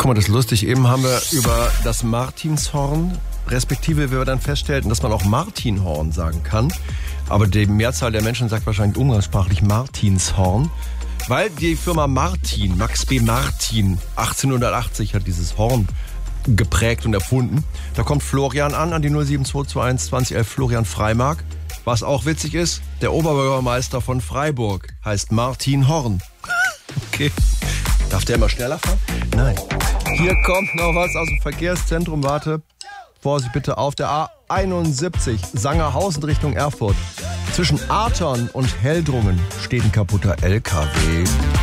Guck mal, das ist lustig. Eben haben wir über das Martinshorn, respektive wir dann feststellten, dass man auch Martinhorn sagen kann. Aber die Mehrzahl der Menschen sagt wahrscheinlich umgangssprachlich Martinshorn. Weil die Firma Martin, Max B. Martin, 1880 hat dieses Horn geprägt und erfunden. Da kommt Florian an die 07221 2011 Florian Freimark. Was auch witzig ist, der Oberbürgermeister von Freiburg heißt Martin Horn. Okay. Darf der immer schneller fahren? Nein. Hier kommt noch was aus dem Verkehrszentrum. Warte. Vorsicht bitte auf der A71 Sangerhausen Richtung Erfurt. Zwischen Artern und Heldrungen steht ein kaputter LKW.